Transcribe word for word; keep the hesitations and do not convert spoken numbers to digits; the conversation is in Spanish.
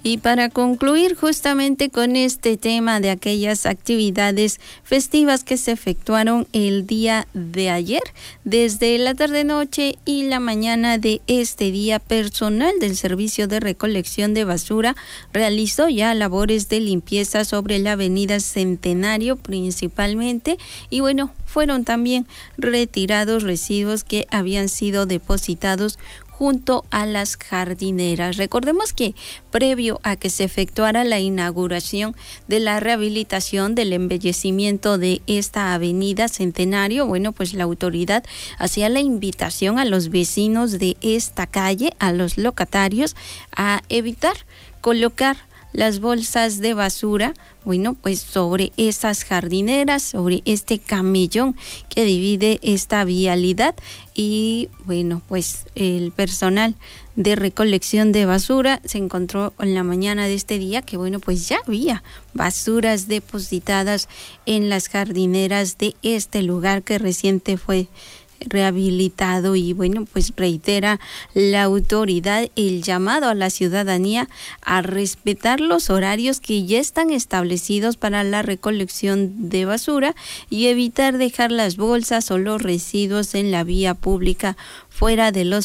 Y para concluir justamente con este tema de aquellas actividades festivas que se efectuaron el día de ayer, desde la tarde-noche y la mañana de este día, personal del Servicio de Recolección de Basura realizó ya labores de limpieza sobre la avenida Centenario principalmente, y bueno, fueron también retirados residuos que habían sido depositados junto a las jardineras. Recordemos que previo a que se efectuara la inauguración de la rehabilitación del embellecimiento de esta avenida Centenario, bueno, pues la autoridad hacía la invitación a los vecinos de esta calle, a los locatarios, a evitar colocar las bolsas de basura, bueno, pues sobre esas jardineras, sobre este camellón que divide esta vialidad. Y bueno, pues el personal de recolección de basura se encontró en la mañana de este día que bueno, pues ya había basuras depositadas en las jardineras de este lugar que reciente fue rehabilitado. Y bueno, pues reitera la autoridad el llamado a la ciudadanía a respetar los horarios que ya están establecidos para la recolección de basura y evitar dejar las bolsas o los residuos en la vía pública fuera de los